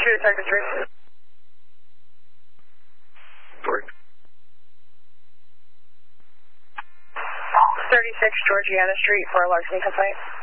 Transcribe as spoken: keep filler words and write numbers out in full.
two, Detective three. Sorry. thirty-six Georgiana Street for a larceny complaint.